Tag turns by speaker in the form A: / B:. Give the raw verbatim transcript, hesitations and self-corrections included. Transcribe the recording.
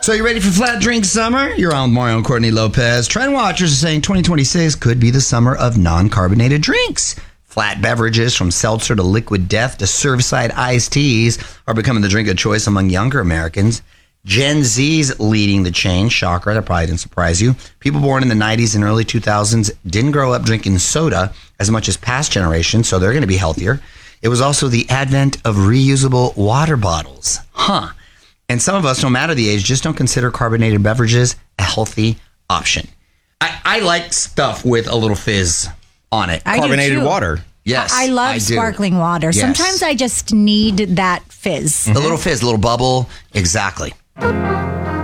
A: So you ready for Flat Drink Summer? You're on with Mario and Courtney Lopez. Trend watchers are saying twenty twenty-six could be the summer of non-carbonated drinks. Flat beverages from seltzer to liquid death to Surfside iced teas are becoming the drink of choice among younger Americans. Gen Z's leading the change. Shocker, that probably didn't surprise you. People born in the nineties and early two thousands didn't grow up drinking soda as much as past generations, so they're going to be healthier. It was also the advent of reusable water bottles. Huh. And some of us, no matter the age, just don't consider carbonated beverages a healthy option. I, I like stuff with a little fizz on it.
B: I
C: Carbonated water.
A: Yes,
B: I love
A: I do.
B: sparkling water.
A: Yes.
B: Sometimes I just need that fizz.
A: A little fizz, a little bubble. Exactly.